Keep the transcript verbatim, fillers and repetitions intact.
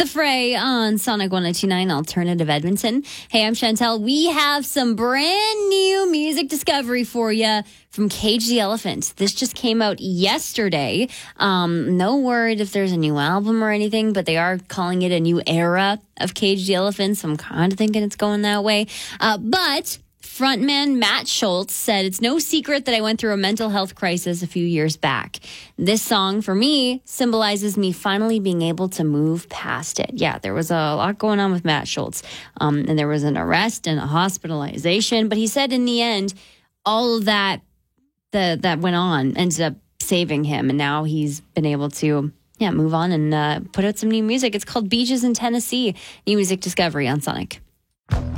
Fray on Sonic one oh two point nine Alternative Edmonton. Hey, I'm Chantel. We have some brand new music discovery for you from Cage the Elephant. This just came out yesterday. Um, no word if there's a new album or anything, but they are calling it a new era of Cage the Elephant, so I'm kind of thinking it's going that way. Uh, but... Frontman Matt Schultz said, "It's no secret that I went through a mental health crisis a few years back. This song, for me, symbolizes me finally being able to move past it." Yeah, there was a lot going on with Matt Schultz. Um, and there was an arrest and a hospitalization. But he said in the end, all of that, the, that went on ended up saving him. And now he's been able to yeah, move on and uh, put out some new music. It's called Beaches in Tennessee. New music discovery on Sonic.